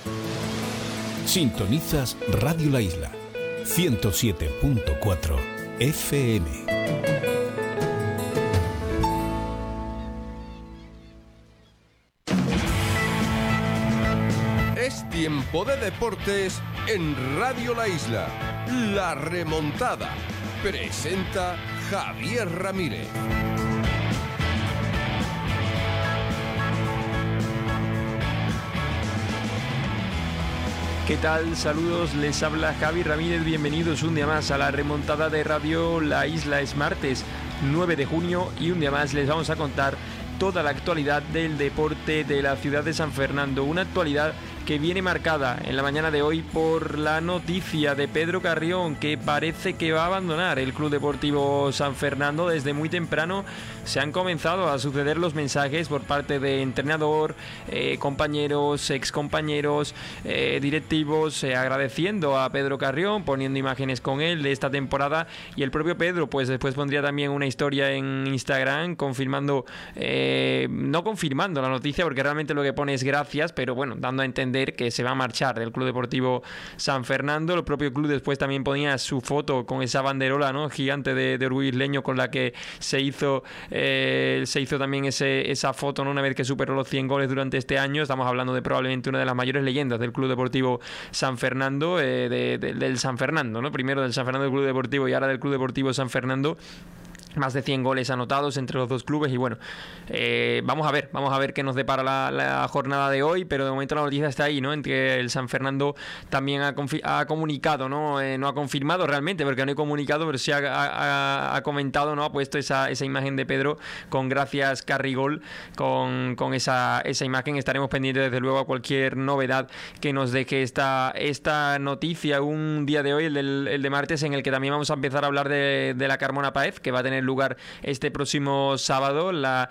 Sintonizas Radio La Isla, 107.4 FM. Es tiempo de deportes en Radio La Isla. La remontada. Presenta Javier Ramírez. ¿Qué tal? Saludos, les habla Javi Ramírez, bienvenidos un día más a la remontada de Radio La Isla. Es martes 9 de junio y un día más les vamos a contar toda la actualidad del deporte de la ciudad de San Fernando, una actualidad que viene marcada en la mañana de hoy por la noticia de Pedro Carrión, que parece que va a abandonar el Club Deportivo San Fernando. Desde muy temprano se han comenzado a suceder los mensajes por parte de entrenador, compañeros, excompañeros, directivos, agradeciendo a Pedro Carrión, poniendo imágenes con él de esta temporada, y el propio Pedro pues después pondría también una historia en Instagram confirmando, no confirmando la noticia, porque realmente lo que pone es gracias, pero bueno, dando a entender que se va a marchar del Club Deportivo San Fernando. El propio club después también ponía su foto con esa banderola, ¿no?, gigante de orgullo isleño, con la que se hizo también esa foto, ¿no?, una vez que superó los 100 goles durante este año. Estamos hablando de probablemente una de las mayores leyendas del Club Deportivo San Fernando, del San Fernando, ¿no? Primero del San Fernando del Club Deportivo y ahora del Club Deportivo San Fernando. Más de 100 goles anotados entre los dos clubes y bueno, vamos a ver qué nos depara la jornada de hoy, pero de momento la noticia está ahí, ¿no?, en que el San Fernando también ha comunicado, ¿no? No ha confirmado realmente, porque no hay comunicado, pero sí ha comentado, ¿no?, ha puesto esa imagen de Pedro con gracias Carrigol, con esa imagen. Estaremos pendientes desde luego a cualquier novedad que nos deje esta noticia un día de hoy, el de martes, en el que también vamos a empezar a hablar de la Carmona Páez, que va a tener lugar este próximo sábado, la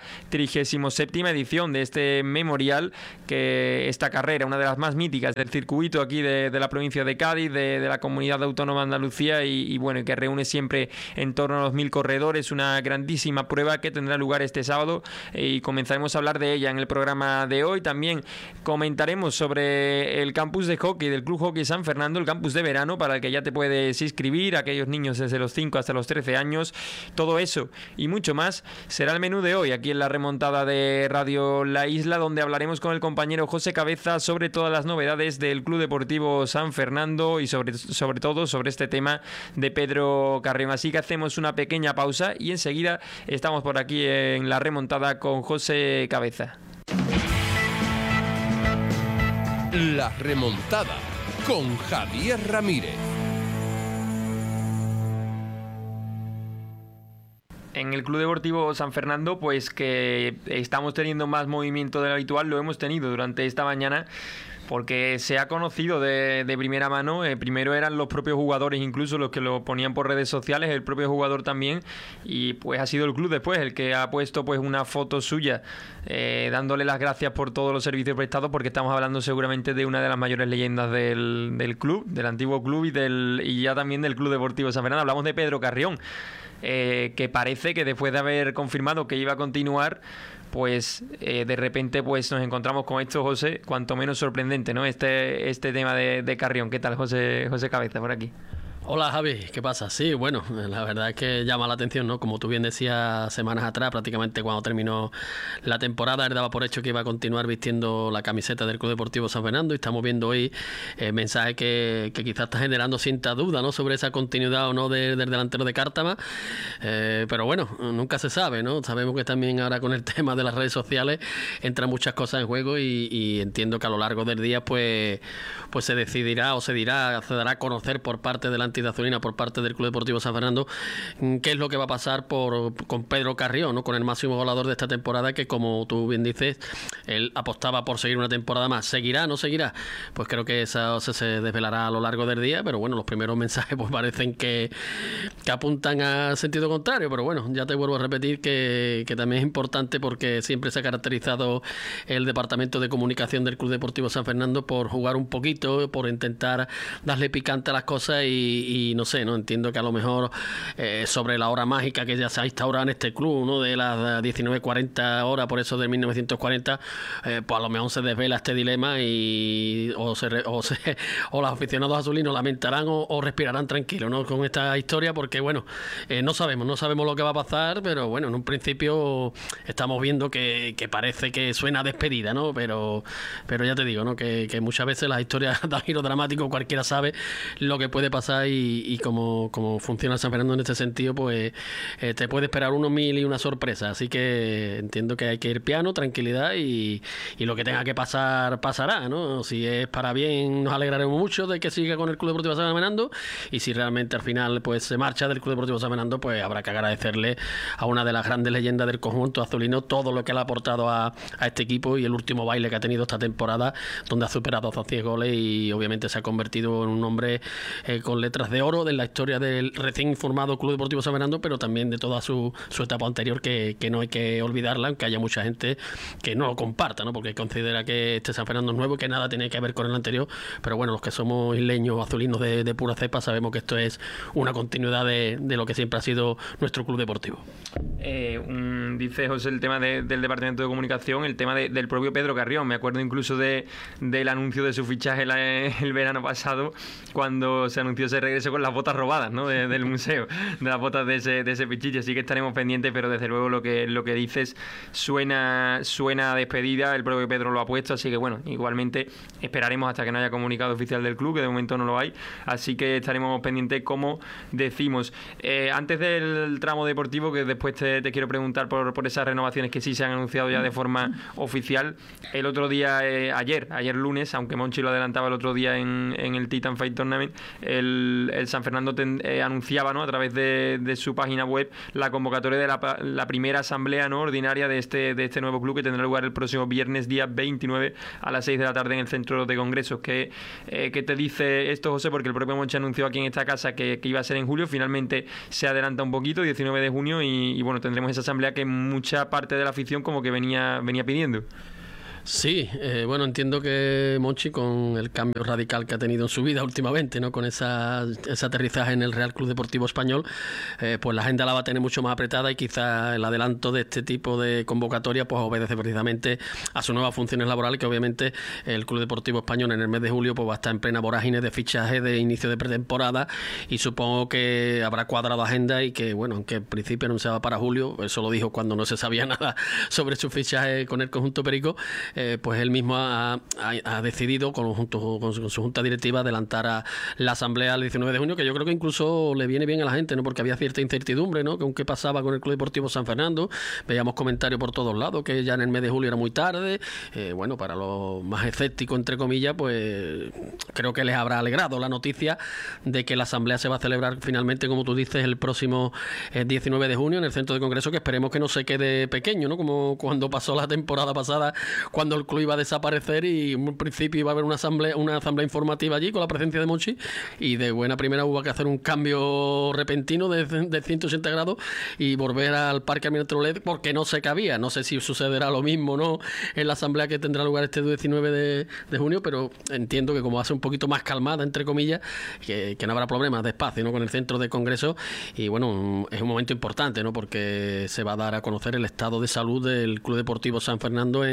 37ª edición de este memorial, que esta carrera, una de las más míticas del circuito aquí de la provincia de Cádiz, de la comunidad autónoma de Andalucía, y bueno, que reúne siempre en torno a los 1000 corredores, una grandísima prueba que tendrá lugar este sábado, y comenzaremos a hablar de ella en el programa de hoy. También comentaremos sobre el campus de hockey del Club Hockey San Fernando, el campus de verano, para el que ya te puedes inscribir, aquellos niños desde los 5 hasta los 13 años. Todo eso y mucho más será el menú de hoy aquí en la remontada de Radio La Isla, donde hablaremos con el compañero José Cabeza sobre todas las novedades del Club Deportivo San Fernando y sobre todo sobre este tema de Pedro Carrión. Así que hacemos una pequeña pausa y enseguida estamos por aquí en la remontada con José Cabeza. La remontada con Javier Ramírez. En el Club Deportivo San Fernando, pues que estamos teniendo más movimiento del habitual, lo hemos tenido durante esta mañana, porque se ha conocido de primera mano. Primero eran los propios jugadores, incluso los que lo ponían por redes sociales, el propio jugador también, y pues ha sido el club después el que ha puesto pues una foto suya dándole las gracias por todos los servicios prestados, porque estamos hablando seguramente de una de las mayores leyendas del club, del antiguo club y ya también del Club Deportivo San Fernando. Hablamos de Pedro Carrión, que parece que después de haber confirmado que iba a continuar, pues de repente pues nos encontramos con esto, José, cuanto menos sorprendente, ¿no? Este tema de Carrión. ¿Qué tal, José Cabeza, por aquí? Hola, Javi, ¿qué pasa? Sí, bueno, la verdad es que llama la atención, ¿no? Como tú bien decías semanas atrás, prácticamente cuando terminó la temporada, él daba por hecho que iba a continuar vistiendo la camiseta del Club Deportivo San Fernando, y estamos viendo hoy mensajes que quizás está generando cierta duda, ¿no?, sobre esa continuidad o no del delantero de Cártama, pero bueno, nunca se sabe, ¿no? Sabemos que también ahora con el tema de las redes sociales entran muchas cosas en juego, y entiendo que a lo largo del día pues se decidirá o se dará a conocer por parte de la entidad azulina, por parte del Club Deportivo San Fernando, qué es lo que va a pasar con Pedro Carrión, ¿no?, con el máximo goleador de esta temporada, que como tú bien dices, él apostaba por seguir una temporada más. ¿Seguirá? ¿No seguirá? Pues creo que eso se desvelará a lo largo del día, pero bueno, los primeros mensajes pues parecen que apuntan al sentido contrario, pero bueno, ya te vuelvo a repetir que también es importante, porque siempre se ha caracterizado el departamento de comunicación del Club Deportivo San Fernando por jugar un poquito, por intentar darle picante a las cosas, y y no sé, no entiendo que a lo mejor sobre la hora mágica que ya se ha instaurado en este club, ¿no? De las 19:40 horas, por eso de 1940, pues a lo mejor se desvela este dilema y o los aficionados azulinos lamentarán o respirarán tranquilos, ¿no? Con esta historia, porque bueno, no sabemos lo que va a pasar, pero bueno, en un principio estamos viendo que parece que suena a despedida, ¿no? Pero ya te digo, ¿no? Que muchas veces las historias dan giro dramático, cualquiera sabe lo que puede pasar y como funciona San Fernando en este sentido, pues te puede esperar unos mil y una sorpresa, así que entiendo que hay que ir piano, tranquilidad y lo que tenga que pasar, pasará, ¿no? Si es para bien, nos alegraremos mucho de que siga con el Club Deportivo San Fernando, y si realmente al final pues se marcha del Club Deportivo San Fernando, pues habrá que agradecerle a una de las grandes leyendas del conjunto azulino todo lo que le ha aportado a este equipo y el último baile que ha tenido esta temporada, donde ha superado a 10 goles y obviamente se ha convertido en un hombre con letras de oro de la historia del recién formado Club Deportivo San Fernando, pero también de toda su etapa anterior, que no hay que olvidarla, aunque haya mucha gente que no lo comparta, ¿no? Porque considera que este San Fernando es nuevo y que nada tiene que ver con el anterior, pero bueno, los que somos isleños o azulinos de pura cepa sabemos que esto es una continuidad de lo que siempre ha sido nuestro club deportivo. Dice José el tema del Departamento de Comunicación, el tema del propio Pedro Carrión. Me acuerdo incluso del anuncio de su fichaje el verano pasado, cuando se anunció ese regreso con las botas robadas, ¿no? Del museo, de las botas de ese pichiche. Así que estaremos pendientes, pero desde luego lo que dices suena a despedida. El propio Pedro lo ha puesto, así que bueno, igualmente esperaremos hasta que no haya comunicado oficial del club, que de momento no lo hay, así que estaremos pendientes, como decimos. Antes del tramo deportivo, que después te quiero preguntar por esas renovaciones que sí se han anunciado ya de forma oficial. El otro día, ayer lunes, aunque Monchi lo adelantaba el otro día en el Titan Fight Tournament, el San Fernando anunciaba, ¿no?, a través de su página web, la convocatoria de la primera asamblea, ¿no?, ordinaria de este nuevo club, que tendrá lugar el próximo viernes, día 29 a las 6 de la tarde en el Centro de Congresos. ¿Qué te dice esto, José? Porque el propio Monchi anunció aquí en esta casa que iba a ser en julio, finalmente se adelanta un poquito, 19 de junio, y bueno, tendremos esa asamblea que mucha parte de la afición como que venía pidiendo. Sí, bueno, entiendo que Monchi, con el cambio radical que ha tenido en su vida últimamente, ¿no?, con ese aterrizaje en el Real Club Deportivo Español, pues la agenda la va a tener mucho más apretada, y quizá el adelanto de este tipo de convocatoria pues obedece precisamente a sus nuevas funciones laborales, que obviamente el Club Deportivo Español en el mes de julio pues va a estar en plena vorágine de fichaje de inicio de pretemporada, y supongo que habrá cuadrado agenda, y que bueno, aunque en principio anunciaba para julio, eso lo dijo cuando no se sabía nada sobre su fichaje con el conjunto perico, pues él mismo ha decidido con su junta directiva adelantar a la asamblea el 19 de junio, que yo creo que incluso le viene bien a la gente, ¿no?, porque había cierta incertidumbre, ¿no?, con qué pasaba con el Club Deportivo San Fernando. Veíamos comentarios por todos lados que ya en el mes de julio era muy tarde. Bueno, para los más escépticos, entre comillas, pues creo que les habrá alegrado la noticia de que la asamblea se va a celebrar finalmente, como tú dices, el próximo 19 de junio en el Centro de Congreso, que esperemos que no se quede pequeño, ¿no?, como cuando pasó la temporada pasada, cuando el club iba a desaparecer y en un principio iba a haber una asamblea informativa allí con la presencia de Monchi, y de buena primera hubo que hacer un cambio repentino de 180 grados y volver al Parque Almirante Lolet, porque no se cabía. No sé si sucederá lo mismo, ¿no?, en la asamblea que tendrá lugar este 19 de junio, pero entiendo que como va a ser un poquito más calmada, entre comillas, que no habrá problemas de espacio, ¿no?, con el Centro de Congreso. Y bueno, es un momento importante, ¿no?, porque se va a dar a conocer el estado de salud del Club Deportivo San Fernando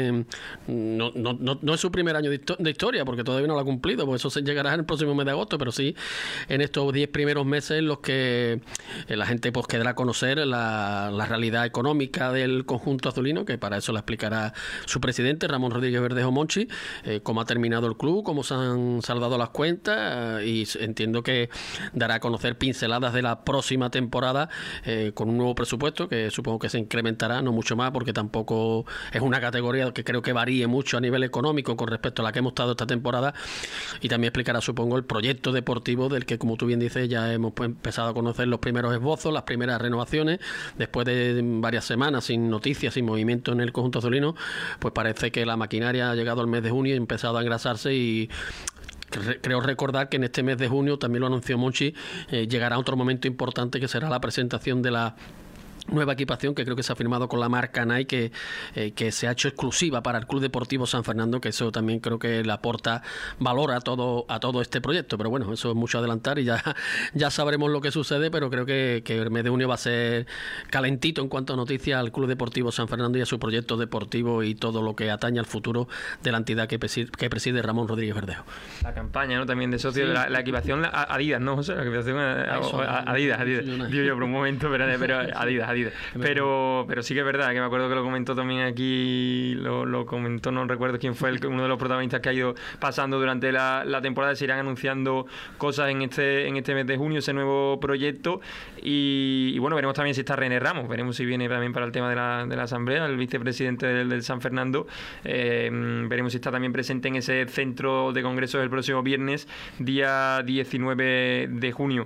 no es su primer año de historia, porque todavía no lo ha cumplido, pues eso se llegará en el próximo mes de agosto, pero sí en estos 10 primeros meses en los que la gente pues quedará a conocer la realidad económica del conjunto azulino, que para eso la explicará su presidente, Ramón Rodríguez Verdejo Monchi, cómo ha terminado el club, cómo se han saldado las cuentas, y entiendo que dará a conocer pinceladas de la próxima temporada, con un nuevo presupuesto que supongo que se incrementará, no mucho más, porque tampoco es una categoría que creo que varíe mucho a nivel económico con respecto a la que hemos estado esta temporada, y también explicará, supongo, el proyecto deportivo del que, como tú bien dices, ya hemos empezado a conocer los primeros esbozos, las primeras renovaciones. Después de varias semanas sin noticias, sin movimiento en el conjunto azulino, pues parece que la maquinaria ha llegado al mes de junio y ha empezado a engrasarse, y creo recordar que en este mes de junio, también lo anunció Monchi, llegará otro momento importante, que será la presentación de la nueva equipación que creo que se ha firmado con la marca Nike, que se ha hecho exclusiva para el Club Deportivo San Fernando, que eso también creo que le aporta valor a todo este proyecto. Pero bueno, eso es mucho adelantar y ya sabremos lo que sucede, pero creo que el mes de junio va a ser calentito en cuanto a noticias al Club Deportivo San Fernando y a su proyecto deportivo y todo lo que atañe al futuro de la entidad que preside Ramón Rodríguez Verdejo. La campaña, ¿no? También de socio, la equipación Adidas, ¿no, José? La equipación Adidas. Digo yo por un momento, pero Adidas. Pero sí que es verdad, que me acuerdo que lo comentó también aquí, lo comentó, no recuerdo quién fue uno de los protagonistas que ha ido pasando durante la temporada. Se irán anunciando cosas en este mes de junio, ese nuevo proyecto. Y bueno, veremos también si está René Ramos, veremos si viene también para el tema de la asamblea, el vicepresidente del San Fernando. Veremos si está también presente en ese centro de congresos el próximo viernes, día 19 de junio.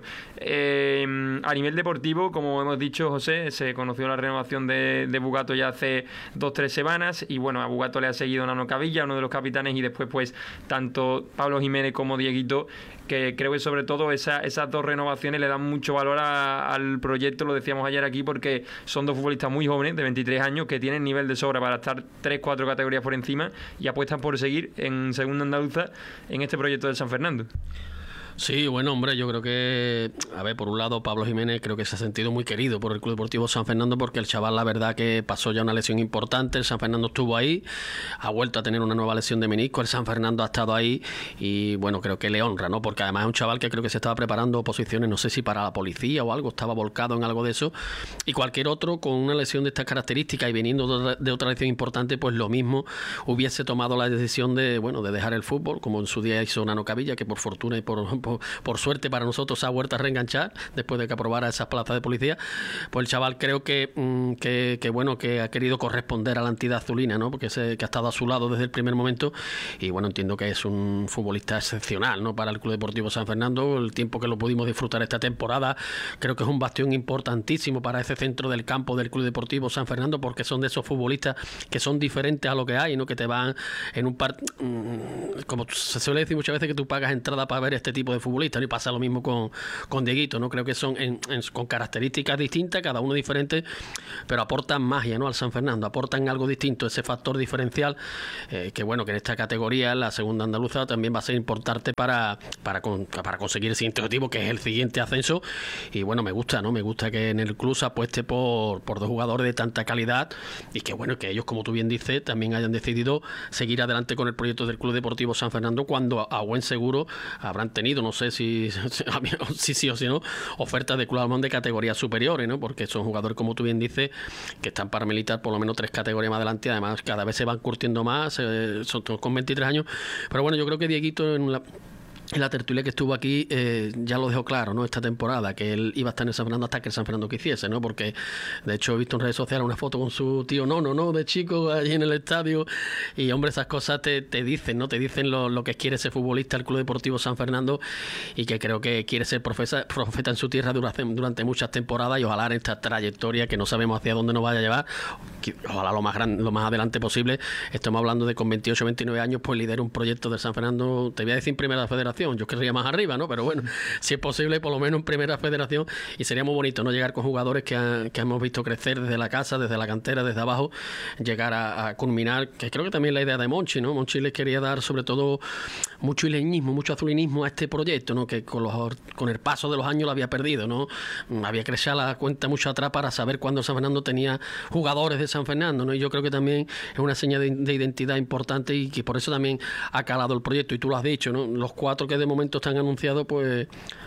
A nivel deportivo, como hemos dicho, José, se conoció la renovación de Bugato ya hace 2-3 semanas, y bueno, a Bugato le ha seguido Nano Cavilla, uno de los capitanes, y después pues tanto Pablo Jiménez como Dieguito, que creo que sobre todo esas dos renovaciones le dan mucho valor al proyecto. Lo decíamos ayer aquí, porque son dos futbolistas muy jóvenes, de 23 años, que tienen nivel de sobra para estar 3-4 categorías por encima y apuestan por seguir en segunda andaluza en este proyecto del San Fernando. Sí, bueno, hombre, yo creo que, a ver, por un lado, Pablo Jiménez creo que se ha sentido muy querido por el Club Deportivo San Fernando, porque el chaval, la verdad, que pasó ya una lesión importante. El San Fernando estuvo ahí, ha vuelto a tener una nueva lesión de menisco, el San Fernando ha estado ahí y, bueno, creo que le honra, ¿no? Porque además es un chaval que creo que se estaba preparando oposiciones, no sé si para la policía o algo, estaba volcado en algo de eso, y cualquier otro con una lesión de estas características y viniendo de otra lesión importante, pues lo mismo hubiese tomado la decisión de dejar el fútbol, como en su día hizo Nano Cavilla, que por fortuna y por suerte para nosotros se ha vuelto a reenganchar después de que aprobara esas plazas de policía. Pues el chaval creo que ha querido corresponder a la entidad azulina, ¿no? Porque que ha estado a su lado desde el primer momento, y bueno, entiendo que es un futbolista excepcional, ¿no? Para el Club Deportivo San Fernando. El tiempo que lo pudimos disfrutar esta temporada, creo que es un bastión importantísimo para ese centro del campo del Club Deportivo San Fernando, porque son de esos futbolistas que son diferentes a lo que hay, ¿no? Que te van en un como se suele decir muchas veces, que tú pagas entrada para ver este tipo de futbolistas, ¿no? Y pasa lo mismo con Dieguito, ¿no? Creo que son con características distintas, cada uno diferente, pero aportan magia, ¿no? Al San Fernando, aportan algo distinto, ese factor diferencial, que bueno, que en esta categoría, en la segunda andaluza, también va a ser importante para conseguir el siguiente objetivo, que es el siguiente ascenso. Y bueno, me gusta que en el club se apueste por dos jugadores de tanta calidad, y que bueno, que ellos, como tú bien dices, también hayan decidido seguir adelante con el proyecto del Club Deportivo San Fernando, cuando a buen seguro habrán tenido, no sé si sí o si no, ofertas de Club Almón de categorías superiores, ¿no? Porque son jugadores, como tú bien dices, que están para militar por lo menos 3 categorías más adelante. Además, cada vez se van curtiendo más, son con 23 años. Pero bueno, yo creo que Dieguito en la tertulia que estuvo aquí ya lo dejó claro, ¿no? Esta temporada, que él iba a estar en San Fernando hasta que el San Fernando quisiese, ¿no? Porque de hecho he visto en redes sociales una foto con su tío no de chico allí en el estadio, y hombre, esas cosas te dicen, ¿no? Te dicen lo que quiere ese futbolista el Club Deportivo San Fernando, y que creo que quiere ser profeta en su tierra durante muchas temporadas, y ojalá en esta trayectoria, que no sabemos hacia dónde nos vaya a llevar, ojalá lo más adelante posible. Estamos hablando de con 28 29 años, pues lidera un proyecto del San Fernando, te voy a decir en primera federación. Yo querría más arriba, ¿no? Pero bueno, si es posible, por lo menos en primera federación, y sería muy bonito, ¿no? Llegar con jugadores que hemos visto crecer desde la casa, desde la cantera, desde abajo, llegar a culminar, que creo que también la idea de Monchi, ¿no? Monchi les quería dar sobre todo mucho ileñismo, mucho azulinismo a este proyecto, ¿no? Que con el paso de los años lo había perdido, ¿no? Había crecido la cuenta mucho atrás para saber cuándo San Fernando tenía jugadores de San Fernando, ¿no? Y yo creo que también es una señal de identidad importante, y que por eso también ha calado el proyecto. Y tú lo has dicho, ¿no? Los 4 que de momento están anunciados, pues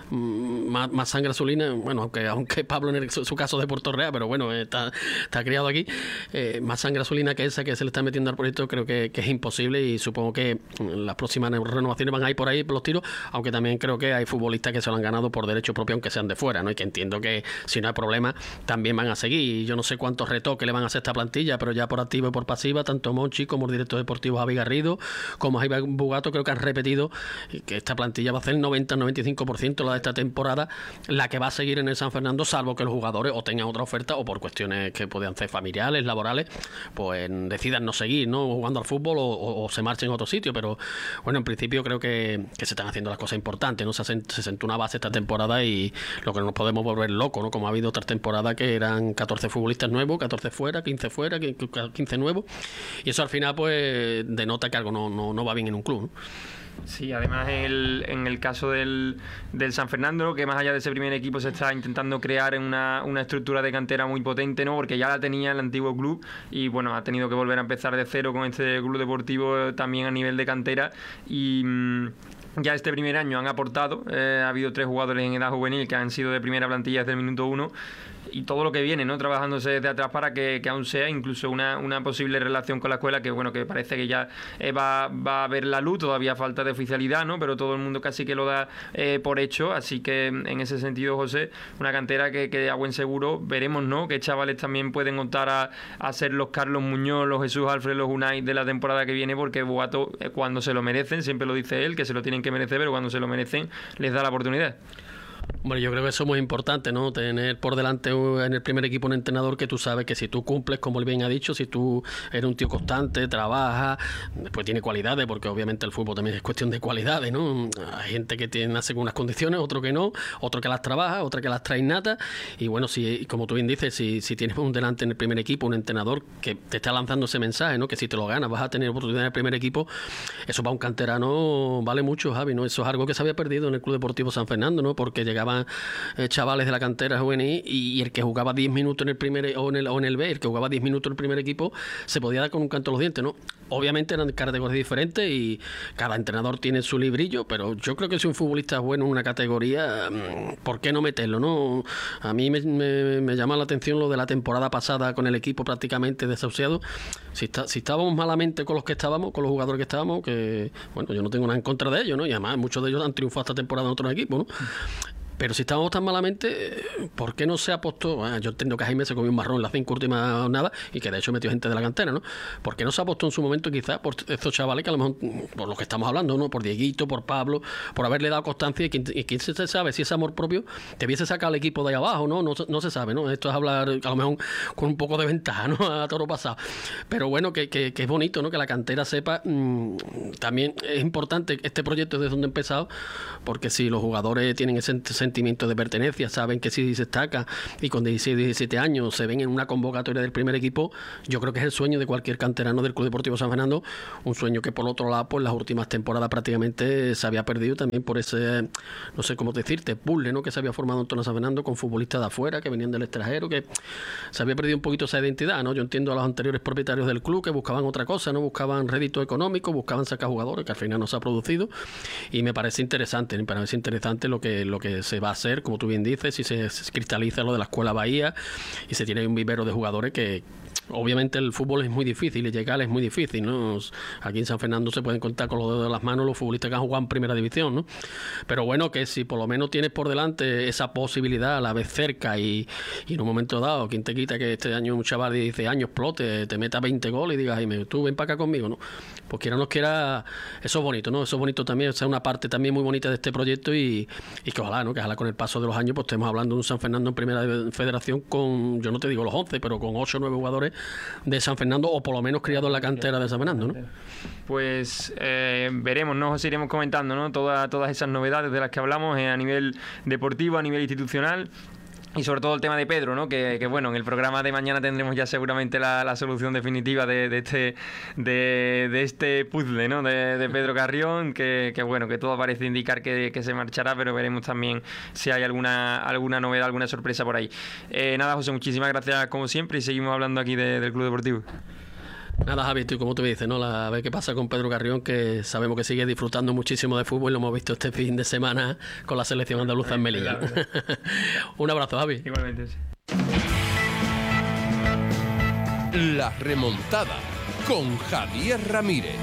más sangre azulina, bueno, aunque Pablo en su caso de Puerto Real, pero bueno, está criado aquí, más sangre azulina que esa que se le está metiendo al proyecto, creo que es imposible, y supongo que las próximas renovaciones van a ir por ahí, por los tiros, aunque también creo que hay futbolistas que se lo han ganado por derecho propio, aunque sean de fuera, ¿no? Y que entiendo que si no hay problema también van a seguir. Y yo no sé cuántos retoques le van a hacer a esta plantilla, pero ya por activa y por pasiva, tanto Monchi como el director deportivo Javi Garrido, como Jaime Bugato, creo que han repetido que esta plantilla va a ser el 90-95% la de esta temporada, la que va a seguir en el San Fernando, salvo que los jugadores o tengan otra oferta o por cuestiones que puedan ser familiares, laborales, pues decidan no seguir, ¿no?, jugando al fútbol o se marchen a otro sitio. Pero bueno, en principio creo que se están haciendo las cosas importantes, ¿no? Se sentó una base esta temporada y lo que no nos podemos volver locos, ¿no?, como ha habido otras temporadas que eran 14 futbolistas nuevos, 14 fuera, 15 fuera, 15 nuevos, y eso al final pues denota que algo no va bien en un club, ¿no? Sí, además en el caso del San Fernando, que más allá de ese primer equipo se está intentando crear una estructura de cantera muy potente, ¿no?, porque ya la tenía el antiguo club y bueno, ha tenido que volver a empezar de cero con este club deportivo también a nivel de cantera. Y ya este primer año han aportado, ha habido 3 jugadores en edad juvenil que han sido de primera plantilla desde el minuto 1, y todo lo que viene, ¿no?, trabajándose desde atrás para que aún sea incluso una posible relación con la escuela, que bueno, que parece que ya va a ver la luz. Todavía falta de oficialidad, ¿no?, pero todo el mundo casi que lo da por hecho. Así que en ese sentido, José, una cantera que a buen seguro veremos, ¿no?, que chavales también pueden optar a ser los Carlos Muñoz, los Jesús Alfred, los Unai de la temporada que viene, porque Boato, cuando se lo merecen, siempre lo dice él, que se lo tienen que merecer, pero cuando se lo merecen les da la oportunidad. Bueno, yo creo que eso es muy importante, ¿no? Tener por delante en el primer equipo un entrenador que tú sabes que si tú cumples, como él bien ha dicho, si tú eres un tío constante, trabajas, después tiene cualidades, porque obviamente el fútbol también es cuestión de cualidades, ¿no? Hay gente que nace con unas condiciones, otro que no, otro que las trabaja, otra que las trae innatas, y bueno, si, como tú bien dices, si tienes un delante en el primer equipo, un entrenador que te está lanzando ese mensaje, ¿no?, que si te lo ganas vas a tener oportunidad en el primer equipo, eso para un canterano vale mucho, Javi, ¿no? Eso es algo que se había perdido en el Club Deportivo San Fernando, ¿no?, porque llegaban chavales de la cantera juvenil y el que jugaba 10 minutos en el primer o en el B, el que jugaba 10 minutos en el primer equipo, se podía dar con un canto a los dientes, ¿no? Obviamente eran categorías diferentes y cada entrenador tiene su librillo, pero yo creo que si un futbolista es bueno en una categoría, ¿por qué no meterlo, no? A mí me llama la atención lo de la temporada pasada con el equipo prácticamente desahuciado. Si estábamos malamente con los que estábamos, con los jugadores que estábamos, que bueno, yo no tengo nada en contra de ellos, ¿no? Y además muchos de ellos han triunfado esta temporada en otros equipos, ¿no? Pero si estábamos tan malamente, ¿por qué no se apostó? Bueno, yo entiendo que Jaime se comió un marrón en las 5 últimas jornadas y que de hecho metió gente de la cantera, ¿no? ¿Por qué no se apostó en su momento quizás por estos chavales que a lo mejor, por los que estamos hablando, ¿no?, por Dieguito, por Pablo, por haberle dado constancia y quién se sabe si ese amor propio te hubiese sacado al equipo de ahí abajo, ¿no? No se sabe, ¿no? Esto es hablar a lo mejor con un poco de ventaja, ¿no?, a toro pasado. Pero bueno, que es bonito, ¿no?, que la cantera sepa. También es importante este proyecto desde donde he empezado, porque si los jugadores tienen ese sentimiento de pertenencia, saben que si se destaca y con 16, 17 años se ven en una convocatoria del primer equipo, yo creo que es el sueño de cualquier canterano del Club Deportivo San Fernando, un sueño que por otro lado, pues las últimas temporadas prácticamente se había perdido también por ese, no sé cómo decirte, puzzle, ¿no?, que se había formado en torno a San Fernando con futbolistas de afuera que venían del extranjero, que se había perdido un poquito esa identidad, ¿no? Yo entiendo a los anteriores propietarios del club que buscaban otra cosa, no buscaban rédito económico, buscaban sacar jugadores, que al final no se ha producido, y me parece interesante lo que se va a hacer, como tú bien dices, si se cristaliza lo de la Escuela Bahía y se tiene un vivero de jugadores que obviamente el fútbol es muy difícil y llegar es muy difícil, ¿no? Aquí en San Fernando se pueden contar con los dedos de las manos los futbolistas que han jugado en primera división, ¿no? Pero bueno, que si por lo menos tienes por delante esa posibilidad a la vez cerca y en un momento dado, ¿quién te quita que este año un chaval de 16 años explote, te meta 20 goles y digas, Jaime, tú ven para acá conmigo, ¿no? Pues quiera o no quiera, eso es bonito, ¿no? Eso es bonito también, esa es una parte también muy bonita de este proyecto y que ojalá, ¿no?, que ojalá con el paso de los años pues estemos hablando de un San Fernando en primera federación con, yo no te digo los 11, pero con 8 o 9 jugadores de San Fernando, o por lo menos criados en la cantera de San Fernando, ¿no? Pues veremos, ¿no? Os iremos comentando, ¿no?, todas esas novedades de las que hablamos a nivel deportivo, a nivel institucional. Y sobre todo el tema de Pedro, ¿no? Que bueno, en el programa de mañana tendremos ya seguramente la solución definitiva de este puzzle, ¿no? De Pedro Carrión, que bueno, que todo parece indicar que se marchará, pero veremos también si hay alguna novedad, alguna sorpresa por ahí. Nada, José, muchísimas gracias como siempre y seguimos hablando aquí del Club Deportivo. Nada, Javi, tú como tú dices, ¿no? A ver qué pasa con Pedro Carrión, que sabemos que sigue disfrutando muchísimo de fútbol, lo hemos visto este fin de semana con la selección andaluza en Melilla. Un abrazo, Javi. Igualmente. Sí. La remontada con Javier Ramírez.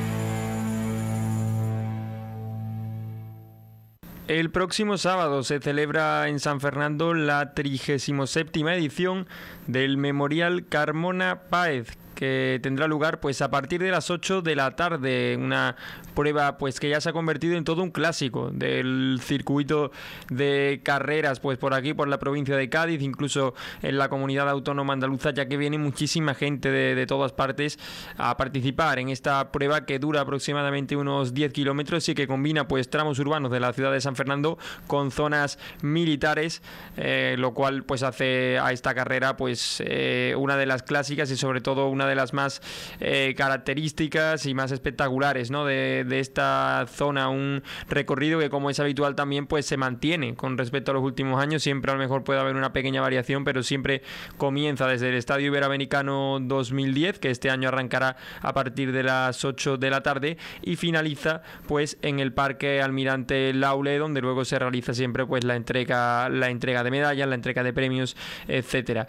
El próximo sábado se celebra en San Fernando la 37ª edición del Memorial Carmona Páez, que tendrá lugar pues a partir de las 8 de la tarde, una prueba pues que ya se ha convertido en todo un clásico del circuito de carreras pues por aquí, por la provincia de Cádiz, incluso en la comunidad autónoma andaluza, ya que viene muchísima gente de todas partes a participar en esta prueba que dura aproximadamente unos 10 kilómetros y que combina pues tramos urbanos de la ciudad de San Fernando con zonas militares, lo cual pues hace a esta carrera pues una de las clásicas y sobre todo una de las más características y más espectaculares, ¿no? de esta zona, un recorrido que, como es habitual también, pues se mantiene con respecto a los últimos años. Siempre a lo mejor puede haber una pequeña variación, pero siempre comienza desde el Estadio Iberoamericano 2010, que este año arrancará a partir de las 8 de la tarde, y finaliza pues en el Parque Almirante Laule, donde luego se realiza siempre pues la entrega de medallas, la entrega de premios, etcétera.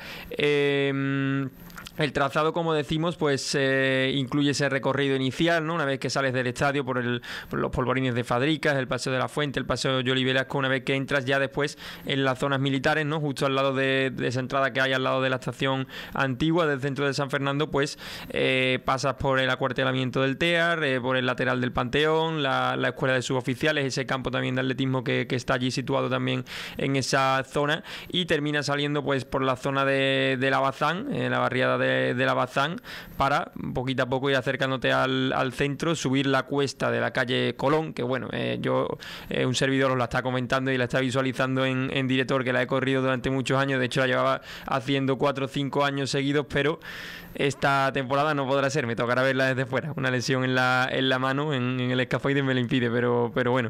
El trazado, como decimos, pues incluye ese recorrido inicial, ¿no? Una vez que sales del estadio por los polvorines de Fadricas, el Paseo de la Fuente, el Paseo Yoli Velasco, una vez que entras ya después en las zonas militares, ¿no? Justo al lado de esa entrada que hay al lado de la estación antigua del centro de San Fernando, pues pasas por el acuartelamiento del TEAR, por el lateral del Panteón, la escuela de suboficiales, ese campo también de atletismo que está allí situado también en esa zona, y terminas saliendo pues por la zona de la Bazán, la barriada de la Bazán, para poquito a poco ir acercándote al centro, subir la cuesta de la calle Colón, que bueno, un servidor os la está comentando y la está visualizando en directo, porque la he corrido durante muchos años. De hecho la llevaba haciendo 4 o 5 años seguidos, pero esta temporada no podrá ser, me tocará verla desde fuera. Una lesión en la mano, en el escafoide, me lo impide, pero bueno.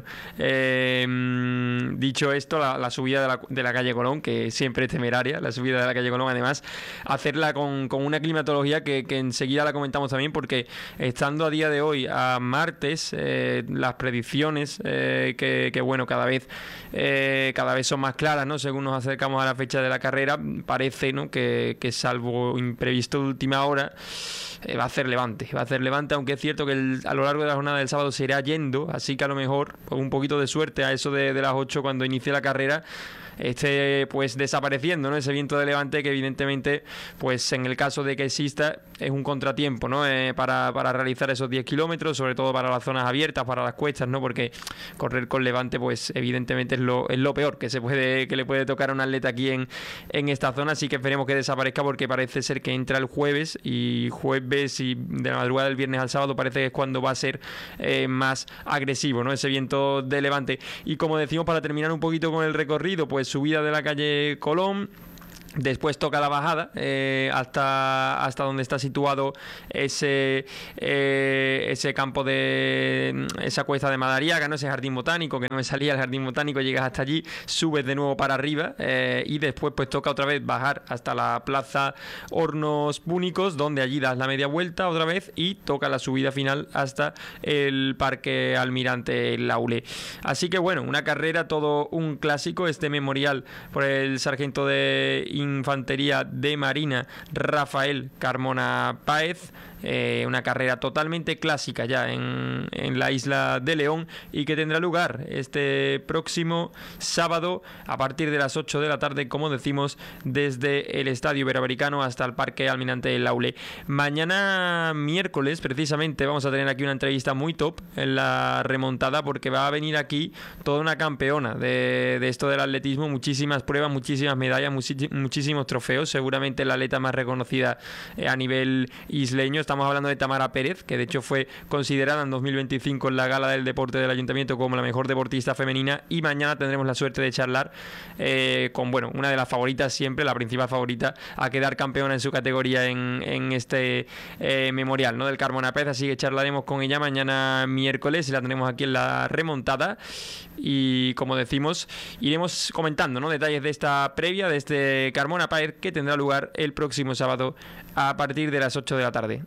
Dicho esto, la subida de la calle Colón, que siempre es temeraria, la subida de la calle Colón, además, hacerla con una climatología que enseguida la comentamos también, porque estando a día de hoy, a martes, las predicciones que bueno, cada vez son más claras, ¿no? Según nos acercamos a la fecha de la carrera, parece, ¿no? que salvo imprevisto de última hora, va a hacer levante, aunque es cierto que a lo largo de la jornada del sábado se irá yendo, así que a lo mejor con un poquito de suerte a eso de las 8 cuando inicie la carrera pues desapareciendo, ¿no? Ese viento de levante que evidentemente pues en el caso de que exista es un contratiempo, ¿no? Para realizar esos 10 kilómetros, sobre todo para las zonas abiertas, para las cuestas, ¿no? Porque correr con levante pues evidentemente es lo peor que le puede tocar a un atleta aquí en esta zona, así que esperemos que desaparezca, porque parece ser que entra el jueves y de la madrugada del viernes al sábado parece que es cuando va a ser más agresivo, ¿no? Ese viento de levante. Y como decimos, para terminar un poquito con el recorrido, pues subida de la calle Colón. Después toca la bajada hasta donde está situado ese campo de esa cuesta de Madariaga, ¿no? Ese jardín botánico, que no me salía el jardín botánico, llegas hasta allí, subes de nuevo para arriba y después pues toca otra vez bajar hasta la plaza Hornos Púnicos, donde allí das la media vuelta otra vez y toca la subida final hasta el Parque Almirante Laule. Así que bueno, una carrera, todo un clásico, este memorial por el sargento de Infantería de Marina Rafael Carmona Páez, una carrera totalmente clásica ya en la isla de León, y que tendrá lugar este próximo sábado a partir de las 8 de la tarde, como decimos, desde el Estadio Iberoamericano hasta el Parque Almirante Laule. Mañana miércoles precisamente vamos a tener aquí una entrevista muy top en la remontada, porque va a venir aquí toda una campeona de esto del atletismo, muchísimas pruebas, muchísimas medallas, muchísimos trofeos, seguramente la atleta más reconocida a nivel isleño. Estamos hablando de Tamara Pérez, que de hecho fue considerada en 2025 en la Gala del Deporte del Ayuntamiento como la mejor deportista femenina, y mañana tendremos la suerte de charlar con una de las favoritas siempre, la principal favorita a quedar campeona en su categoría en este memorial, ¿no? del Carmona Páez, así que charlaremos con ella mañana miércoles y la tenemos aquí en la remontada, y como decimos, iremos comentando, ¿no? detalles de esta previa de este Carmona Páez, que tendrá lugar el próximo sábado a partir de las 8 de la tarde.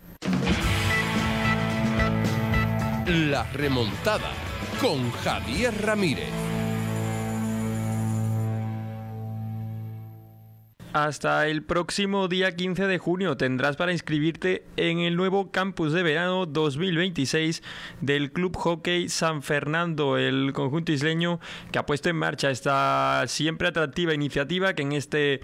La remontada con Javier Ramírez. Hasta el próximo día 15 de junio tendrás para inscribirte en el nuevo campus de verano 2026 del Club Hockey San Fernando, el conjunto isleño que ha puesto en marcha esta siempre atractiva iniciativa, que en este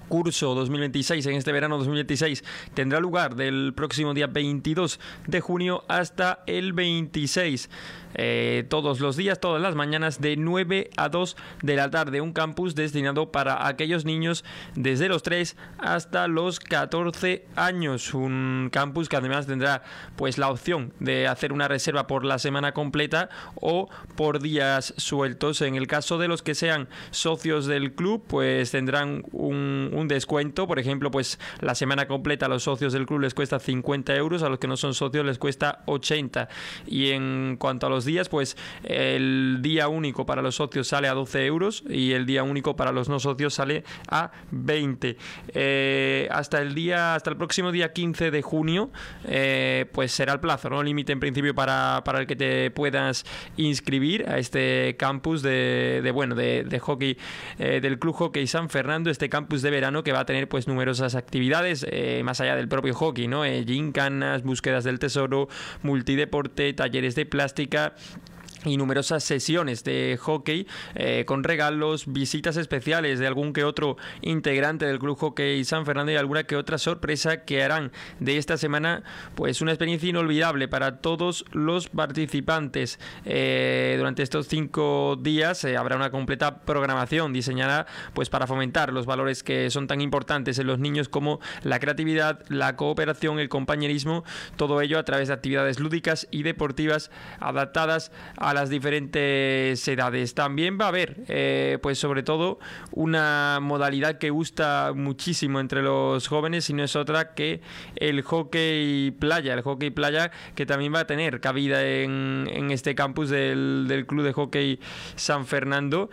curso 2026, en este verano 2026, tendrá lugar del próximo día 22 de junio hasta el 26. Todos los días, todas las mañanas, de 9 a 2 de la tarde. Un campus destinado para aquellos niños desde los 3 hasta los 14 años. Un campus que además tendrá pues la opción de hacer una reserva por la semana completa o por días sueltos. En el caso de los que sean socios del club, pues tendrán un descuento. Por ejemplo, pues la semana completa a los socios del club les cuesta 50 euros, a los que no son socios les cuesta 80. Y en cuanto a los días, pues el día único para los socios sale a 12 euros y el día único para los no socios sale a 20. Hasta el próximo día 15 de junio, pues será el plazo, ¿no? Límite en principio para el que te puedas inscribir a este campus de hockey del Club Hockey San Fernando, este campus de verano que va a tener pues numerosas actividades más allá del propio hockey, ¿no? Gincanas, búsquedas del tesoro, multideporte, talleres de plástica y numerosas sesiones de hockey con regalos, visitas especiales de algún que otro integrante del Club Hockey San Fernando y alguna que otra sorpresa que harán de esta semana pues una experiencia inolvidable para todos los participantes. Durante estos 5 días habrá una completa programación diseñada pues para fomentar los valores que son tan importantes en los niños como la creatividad, la cooperación, el compañerismo, todo ello a través de actividades lúdicas y deportivas adaptadas a las diferentes edades. También va a haber pues sobre todo una modalidad que gusta muchísimo entre los jóvenes y no es otra que el hockey playa, que también va a tener cabida en este campus del Club de Hockey San Fernando,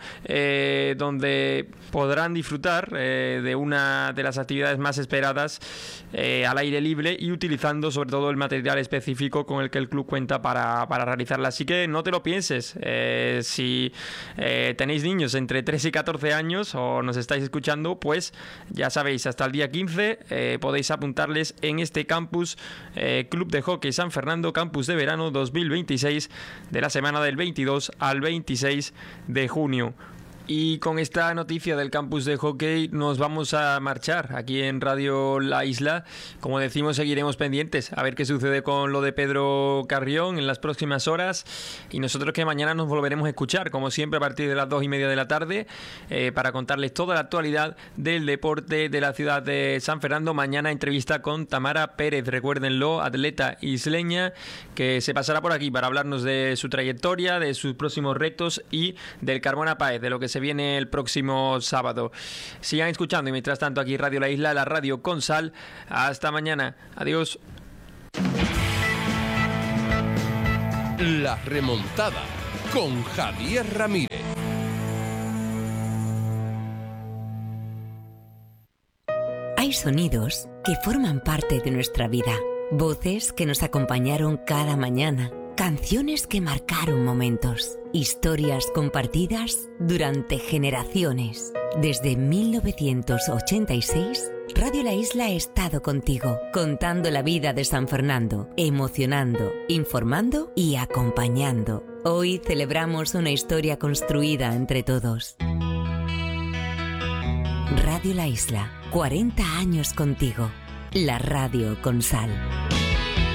donde podrán disfrutar de una de las actividades más esperadas al aire libre y utilizando sobre todo el material específico con el que el club cuenta para realizarla. Así que no te lo pienses. Si tenéis niños entre 3 y 14 años o nos estáis escuchando, pues ya sabéis, hasta el día 15 podéis apuntarles en este campus Club de Hockey San Fernando, campus de verano 2026, de la semana del 22 al 26 de junio. Y con esta noticia del campus de hockey nos vamos a marchar aquí en Radio La Isla. Como decimos, seguiremos pendientes a ver qué sucede con lo de Pedro Carrión en las próximas horas, y nosotros que mañana nos volveremos a escuchar como siempre a partir de las 2:30 de la tarde para contarles toda la actualidad del deporte de la ciudad de San Fernando. Mañana entrevista con Tamara Pérez, recuérdenlo, atleta isleña, que se pasará por aquí para hablarnos de su trayectoria, de sus próximos retos y del Carmona Páez, de lo que se viene el próximo sábado. Sigan escuchando y mientras tanto aquí Radio La Isla, la radio con sal. Hasta mañana. Adiós. La remontada con Javier Ramírez. Hay sonidos que forman parte de nuestra vida, voces que nos acompañaron cada mañana, canciones que marcaron momentos, historias compartidas durante generaciones. Desde 1986, Radio La Isla ha estado contigo, contando la vida de San Fernando, emocionando, informando y acompañando. Hoy celebramos una historia construida entre todos. Radio La Isla, 40 años contigo. La radio con sal.